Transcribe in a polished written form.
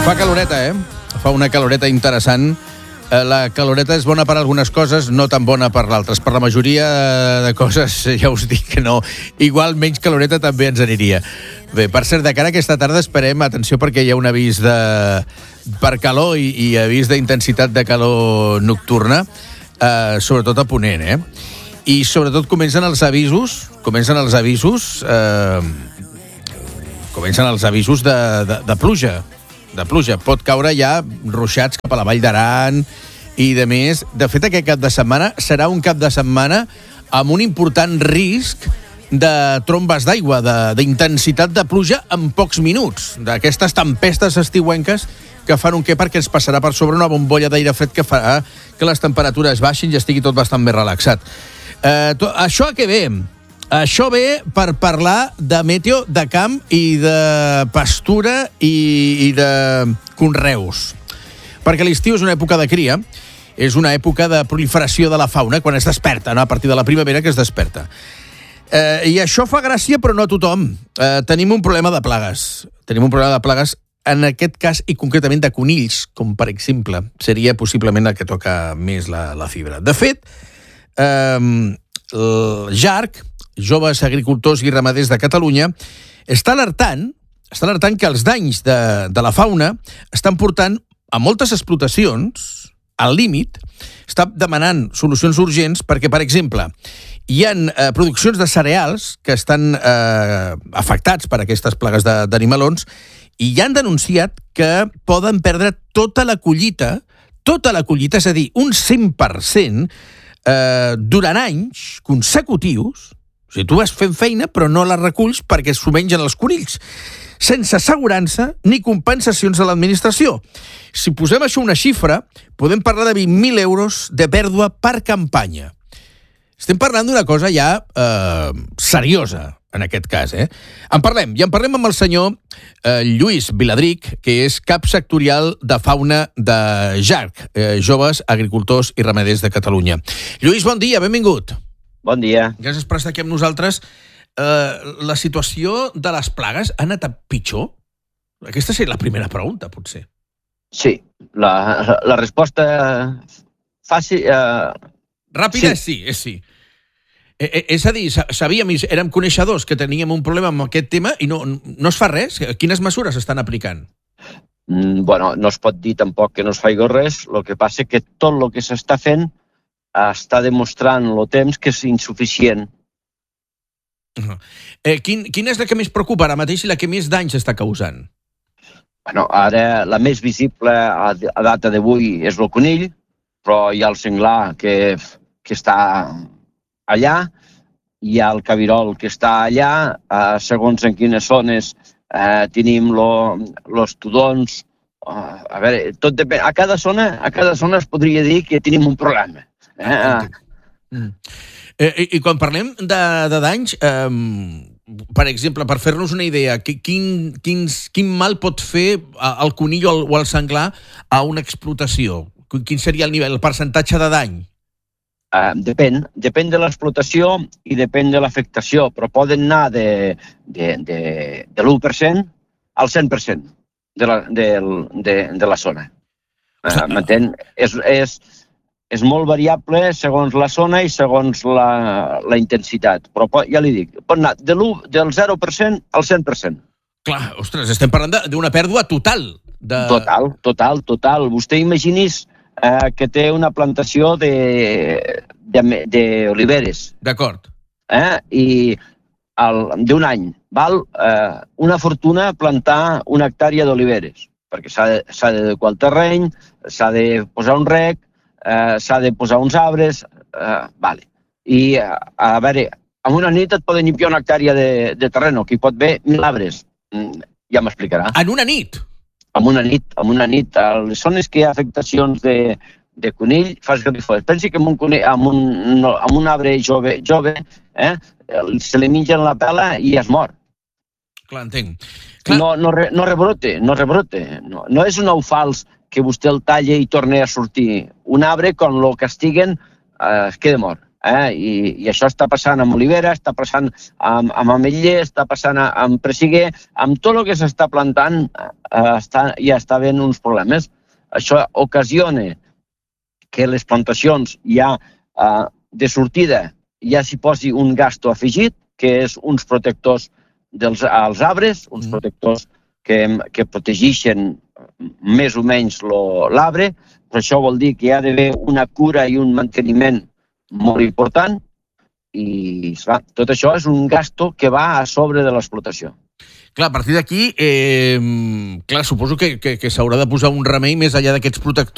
Fa caloreta, Fa una caloreta interessant. La caloreta és bona per algunes coses, no tan bona per l'altres. Per la majoria de coses, ja us dic que no. Igual menys caloreta també ens aniria. Bé, per cert, de cara a aquesta tarda esperem, atenció, perquè hi ha un avís per calor i avís d'intensitat de calor nocturna, sobretot a Ponent, I sobretot comencen els avisos de pluja. De pluja. Pot caure ja ruixats cap a la Vall d'Aran i de més. De fet, aquest cap de setmana serà un cap de setmana amb un important risc de trombes d'aigua, d'intensitat de pluja en pocs minuts, d'aquestes tempestes estiuenques que fan un què perquè ens passarà per sobre una bombolla d'aire fred que farà que les temperatures baixin i estigui tot bastant més relaxat. Això a què ve? Això ve per parlar de meteo, de camp i de pastura i de conreus. Perquè l'estiu és una època de cria, és una època de proliferació de la fauna, quan es desperta, a partir de la primavera que es desperta. I això fa gràcia, però no a tothom. Tenim un problema de plagues. En aquest cas, i concretament de conills, com per exemple, seria possiblement el que toca més la fibra. De fet, el JARC, Joves Agricultors i Ramaders de Catalunya, està alertant que els danys de la fauna estan portant a moltes explotacions al límit, està demanant solucions urgents perquè, per exemple, hi ha produccions de cereals que estan afectats per aquestes plagues d'animalons i ja han denunciat que poden perdre tota la collita, és a dir, un 100%, durant anys consecutius. O sigui, tu vas fent feina però no la reculls perquè s'ho mengen els conills, sense assegurança ni compensacions de l'administració. Si posem això una xifra, podem parlar de 20.000 euros de pèrdua per campanya. Estem parlant d'una cosa ja seriosa, en aquest cas. En parlem amb el senyor Lluís Viladric, que és cap sectorial de fauna de JARC, Joves Agricultors i Ramaders de Catalunya. Lluís, bon dia, benvingut. Bon dia. Gràcies per estar aquí amb nosaltres. La situació de les plagues ha anat a pitjor? Aquesta seria la primera pregunta, potser. Sí, la resposta fàcil... Ràpida sí. És sí. És a dir, sabíem, érem coneixedors que teníem un problema amb aquest tema i no es fa res? Quines mesures estan aplicant? Bueno, no es pot dir tampoc que no es faci res, el que passa que tot el que s'està fent està demostrant el temps que és insuficient. Quina és la que més preocupa ara mateix i la que més danys està causant? Bueno, ara la més visible a data d'avui és el conill, però hi ha el senglar que està allà, hi ha el cabirol que està allà, segons en quines zones tenim els tudons. A veure, tot depèn. A cada zona es podria dir que tenim un problema. I quan parlem de danys, per exemple, per fer-nos una idea, quin mal pot fer el conill o el senglar a una explotació? Quin seria el percentatge de dany? Depèn de l'explotació i depèn de l'afectació, però poden anar de l'1% al 100% de la zona. M'entén? És molt variable segons la zona i segons la intensitat. Però ja li dic, pot anar del 0% al 100%. Clar, ostres, estem parlant d'una pèrdua total. Total. Vostè imagini's que té una plantació d'oliveres. D'acord. I d'un any val una fortuna plantar una hectàrea d'oliveres, perquè s'ha d'adequar el terreny, s'ha de posar un rec, s'ha de posar uns arbres, i a veure, en una nit et poden limpiar una hectàrea de terreno, que hi pot haver 1.000 arbres, ja m'explicarà. En una nit? En una nit. A les zones que hi ha afectacions de conill, fas que li fos. Pensi que amb un arbre jove, se li mengen la pela i es mor. Clar, entenc. No rebrote. No és un ou fals que vostè el talla i torna a sortir. Un arbre, quan el castiguen, es queda mort. I això està passant amb olivera, està passant amb ametller, està passant amb pressiguer, amb tot el que s'està plantant ja està havent uns problemes. Això ocasiona que les plantacions ja de sortida ja s'hi posi un gasto afegit, que és uns protectors als arbres, uns protectors que protegeixen més o menys l'arbre, però això vol dir que hi ha d'haver una cura i un manteniment molt important i clar, tot això és un gasto que va a sobre de l'explotació. Clar, a partir d'aquí, suposo que s'haurà de posar un remei més enllà d'aquests protectors